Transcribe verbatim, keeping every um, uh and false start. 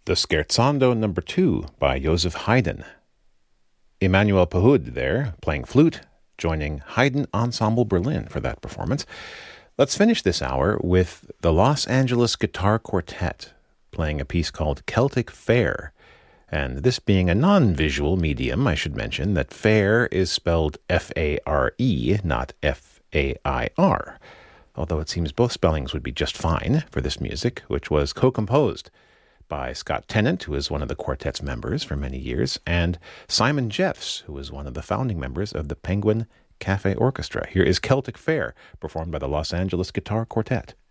the Scherzando number two by Joseph Haydn. Emmanuel Pahud there, playing flute, joining Haydn Ensemble Berlin for that performance. Let's finish this hour with the Los Angeles Guitar Quartet, playing a piece called Celtic Fair. And this being a non-visual medium, I should mention that fair is spelled F A R E, not F A I R. Although it seems both spellings would be just fine for this music, which was co-composed by Scott Tennant, who is one of the quartet's members for many years, and Simon Jeffs, who is one of the founding members of the Penguin Cafe Orchestra. Here is Celtic Fair, performed by the Los Angeles Guitar Quartet.